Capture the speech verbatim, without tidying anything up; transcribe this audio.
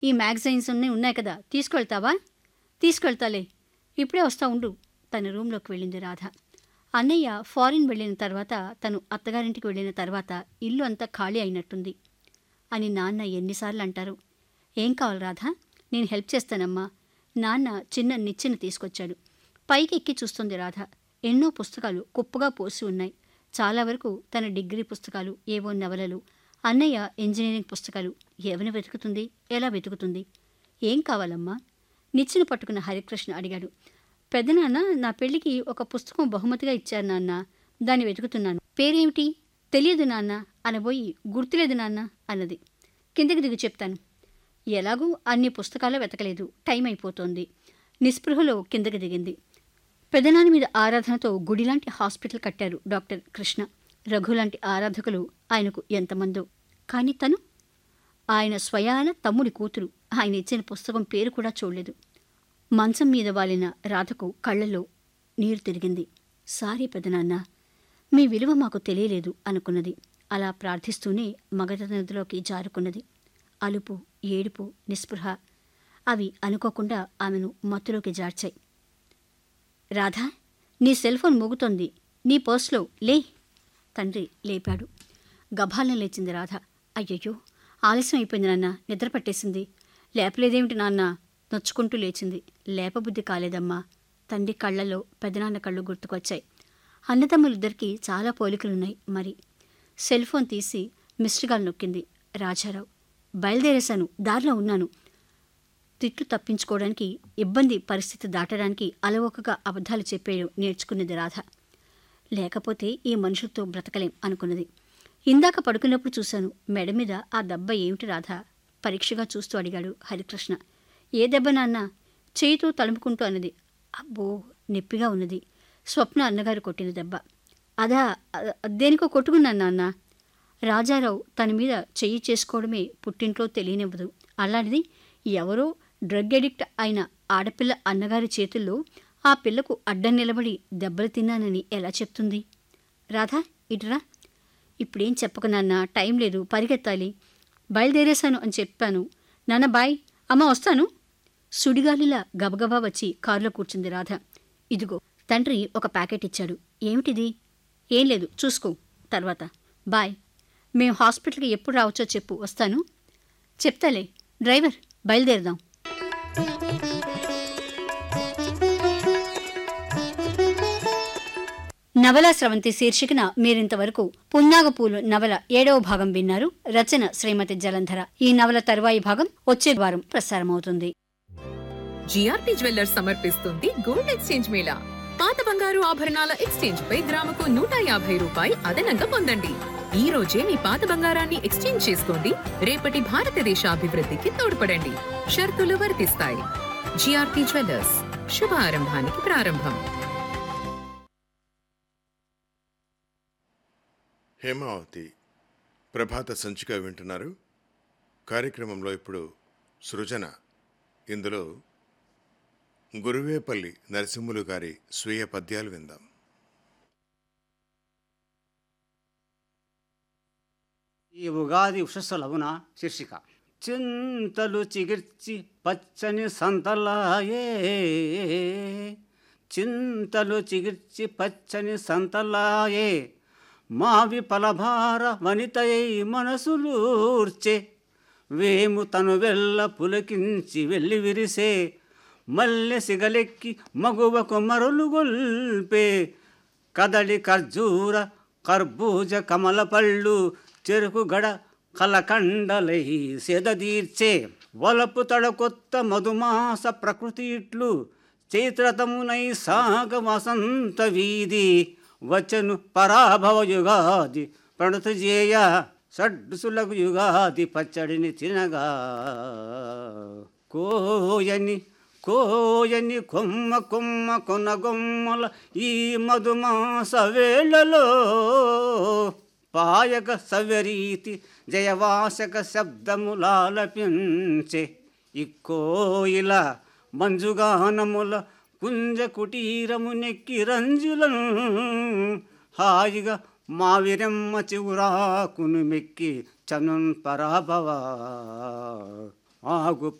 ఈ మ్యాగజైన్స్ అన్నీ ఉన్నాయి కదా, తీసుకెళ్తావా? తీసుకెళ్తాలే, ఇప్పుడే వస్తా ఉండు. తన రూంలోకి వెళ్ళింది రాధ. అన్నయ్య ఫారిన్ వెళ్ళిన తర్వాత, తను అత్తగారింటికి వెళ్ళిన తర్వాత ఇల్లు అంతా ఖాళీ అయినట్టుంది అని నాన్న ఎన్నిసార్లు అంటారు. ఏం కావాలి రాధా? నేను హెల్ప్ చేస్తానమ్మా. నాన్న చిన్న నిచ్చెన తీసుకొచ్చాడు. పైకి ఎక్కి చూస్తుంది రాధ. ఎన్నో పుస్తకాలు కుప్పగా పోసి ఉన్నాయి. చాలా వరకు తన డిగ్రీ పుస్తకాలు, ఏవో నవలలు. అన్నయ్య ఇంజనీరింగ్ పుస్తకాలు. ఎవరిని వెతుకుతుంది? ఎలా వెతుకుతుంది? ఏం కావాలమ్మా? నిచ్చెన పట్టుకున్న హరికృష్ణ అడిగాడు. పెద్దనాన్న నా పెళ్లికి ఒక పుస్తకం బహుమతిగా ఇచ్చారు నాన్న, దాన్ని వెతుకుతున్నాను. పేరేమిటి? తెలియదు నాన్న అనబోయి, గుర్తులేదు నాన్న అన్నది. కిందకి దిగు చెప్తాను. ఎలాగూ అన్ని పుస్తకాలు వెతకలేదు, టైం అయిపోతోంది. నిస్పృహలో కిందకి దిగింది. పెదనాన్న మీద ఆరాధనతో గుడిలాంటి హాస్పిటల్ కట్టారు డాక్టర్ కృష్ణ. రఘులాంటి ఆరాధకులు ఆయనకు ఎంతమందో. కానీ తను ఆయన స్వయాన తమ్ముడి కూతురు. ఆయన ఇచ్చిన పుస్తకం పేరు కూడా చూడలేదు. మంచం మీద వాలిన రాధకు కళ్ళల్లో నీరు తిరిగింది. సారీ పెదనాన్న, మీ విలువ మాకు తెలియలేదు అనుకున్నది. అలా ప్రార్థిస్తూనే మగధ నదిలోకి జారుకున్నది. అలుపు, ఏడుపు, నిస్పృహ అవి అనుకోకుండా ఆమెను మత్తులోకి జార్చాయి. రాధా, నీ సెల్ఫోన్ మోగుతోంది, నీ పర్స్లో, లే. తండ్రి లేపాడు. గభాలను లేచింది రాధ. అయ్యయ్యో, ఆలస్యం అయిపోయింది నాన్న, నిద్ర పట్టేసింది. లేపలేదేమిటి నాన్న? నొచ్చుకుంటూ లేచింది. లేపబుద్ధి కాలేదమ్మా. తండ్రి కళ్ళలో పెదనాన్న కళ్ళు గుర్తుకొచ్చాయి. అన్నదమ్ములిద్దరికీ చాలా పోలికలున్నాయి మరి. సెల్ ఫోన్ తీసి మిస్డ్ కాల్ నొక్కింది. రాజారావు. బయలుదేరేశాను, దారిలో ఉన్నాను. తిట్లు తప్పించుకోవడానికి, ఇబ్బంది పరిస్థితి దాటడానికి అలవోకగా అబద్ధాలు చెప్పేయడం నేర్చుకున్నది రాధ. లేకపోతే ఈ మనుషులతో బ్రతకలేం అనుకున్నది. ఇందాక పడుకున్నప్పుడు చూశాను. మెడ మీద ఆ దెబ్బ ఏమిటి రాధ? పరీక్షగా చూస్తూ అడిగాడు హరికృష్ణ. ఏ దెబ్బ నాన్న? చేయితో తలుముకుంటూ అన్నది. అబ్బో, నొప్పిగా ఉన్నది. స్వప్న అన్నగారు కొట్టిన దెబ్బ. అదా, దేనికో కొట్టుకున్నాను నాన్న. రాజారావు తన మీద చెయ్యి చేసుకోవడమే పుట్టింట్లో తెలియనివ్వదు. అలాంటిది ఎవరో డ్రగ్ ఎడిక్ట్ అయిన ఆడపిల్ల అన్నగారి చేతుల్లో ఆ పిల్లకు అడ్డం నిలబడి దెబ్బలు తిన్నానని ఎలా చెప్తుంది? రాధా, ఇటురా. ఇప్పుడేం చెప్పకు నాన్న, టైం లేదు, పరిగెత్తాలి. బయలుదేరేశాను అని చెప్పాను నాన్న. బాయ్ అమ్మ, వస్తాను. సుడిగాలిలా గబగబా వచ్చి కారులో కూర్చుంది రాధ. ఇదిగో, తండ్రి ఒక ప్యాకెట్ ఇచ్చాడు. ఏమిటిది? ఏం లేదు, చూసుకో తర్వాత. బాయ్. మేం హాస్పిటల్కి ఎప్పుడు రావచ్చో చెప్పు, వస్తాను. చెప్తాలే. డ్రైవర్, బయలుదేరదాం. నవలా స్రవంతి శీర్షికన మీరింతవరకు పున్నాగపూలు నవల ఏడవ భాగం విన్నారు. రచన శ్రీమతి జలంధర. ఈ నవల తరువాయి భాగం వచ్చే వారం ప్రసారమవుతుంది. జిఆర్పి జ్యువెల్లర్స్ సమర్పిస్తుంది గోల్డ్ ఎక్స్చేంజ్ మేళా. పాత బంగారు ఆభరణాల ఎక్స్చేంజ్ పై గ్రాముకు నూట యాభై రూపాయి అదనంగా పొందండి. ఈ రోజే మీ పాత బంగారాన్ని ఎక్స్చేంజ్ చేసుకోండి. రేపటి భారతదేశ అభివృద్ధికి తోడ్పడండి. షరతులు వర్తిస్తాయి. జిఆర్పి జ్యువెల్లర్స్, శుభారంభానికి ప్రారంభం. హేమావతి ప్రభాత సంచిక వింటున్నారు. కార్యక్రమంలో ఇప్పుడు సృజన. ఇందులో గురువేపల్లి నరసింహులు గారి స్వీయ పద్యాలు విందాం. ఈ ఉగాది ఉషస్సులవున శీర్షిక. చింతలు చిగిర్చి పచ్చని సంతలాయే, చింతలు చిగిర్చి పచ్చని సంతలాయే, మావి పలభార వనితయై మనసులూర్చే, వేము తను వెళ్ళ పులకించి వెళ్ళి విరిసే, మల్లె సిగలెక్కి మగువకు మరులు గొల్పే, కదలి ఖర్జూర కర్బూజ కమల పళ్ళు చెరుకు గడ కలకండలై సేదదీర్చే, వలపు తడ కొత్త మధుమాస ప్రకృతి ఇట్లు చైత్రతమునై సాగ వసంత వీధి, వచ్చను పరాభవ యుగాది ప్రణుతజేయ, షడ్సులకు యుగాది పచ్చడిని తినగా, కోయని కోయని కొమ్మ కొమ్మ కొనగొమ్మల ఈ మధుమాస వేళలో, పాయక సవ్యరీతి జయవాసక శబ్దములాలపించే, ఇక్కోయిల మంజుగానముల కుంజ కుటీరము నెక్కి రంజులను, హాయిగా మావిరెమ్మ చిగురాకును మెక్కి చనున్ పరాభవ, ఆగు